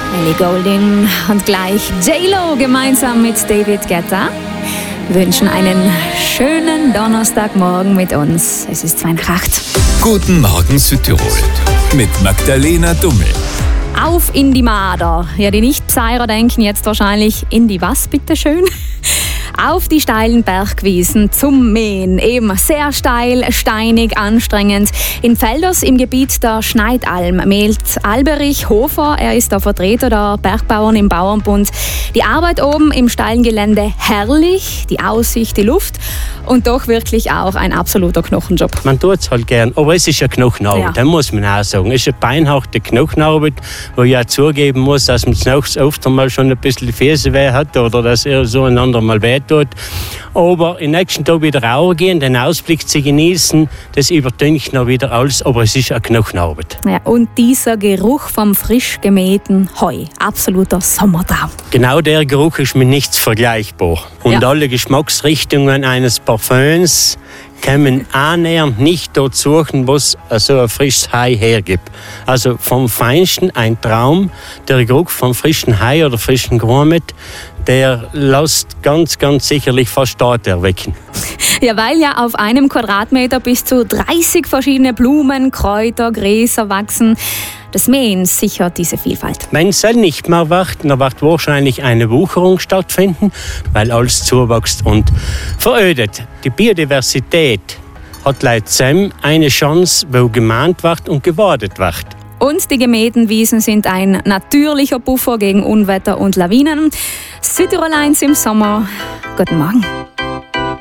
Ellie Goulding und gleich J-Lo gemeinsam mit David Guetta wünschen einen schönen Donnerstagmorgen mit uns. Es ist 2:08. Guten Morgen Südtirol mit Magdalena Dummel. Auf in die Mader. Ja, die Nicht-Pseirer denken jetzt wahrscheinlich, in die was, bitteschön? Auf die steilen Bergwiesen zum Mähen. Eben sehr steil, steinig, anstrengend. In Velders im Gebiet der Schneidalm mäht Alberich Hofer. Er ist der Vertreter der Bergbauern im Bauernbund. Die Arbeit oben im steilen Gelände herrlich, die Aussicht, die Luft und doch wirklich auch ein absoluter Knochenjob. Man tut es halt gern, aber es ist eine Knochenarbeit, Ja. das muss man auch sagen. Es ist eine beinharte Knochenarbeit, wo ich auch zugeben muss, dass man nachts oft einmal schon ein bisschen die Füße weh hat oder dass er so einander mal weh tut. Aber im nächsten Tag wieder rausgehen, den Ausblick zu genießen, das übertüncht noch wieder alles, aber es ist eine Knochenarbeit. Ja, und dieser Geruch vom frisch gemähten Heu, absoluter Sommertraum. Genau der Geruch ist mit nichts vergleichbar. Und Ja. alle Geschmacksrichtungen eines Parfüms können annähernd nicht dort suchen, was so ein frisches Hai hergibt. Also vom Feinsten ein Traum. Der Geruch vom frischen Hai oder frischen Gourmet, der lässt ganz, ganz sicherlich fast Staat erwecken. Ja, weil ja auf einem Quadratmeter bis zu 30 verschiedene Blumen, Kräuter, Gräser wachsen. Das Mähen sichert diese Vielfalt. Wenn es nicht mehr wird, dann wird wahrscheinlich eine Wucherung stattfinden, weil alles zuwächst und verödet. Die Biodiversität hat laut SEM eine Chance, wo gemahnt wird und gewartet wird. Und die gemähten Wiesen sind ein natürlicher Buffer gegen Unwetter und Lawinen. Südtirol 1 im Sommer. Guten Morgen.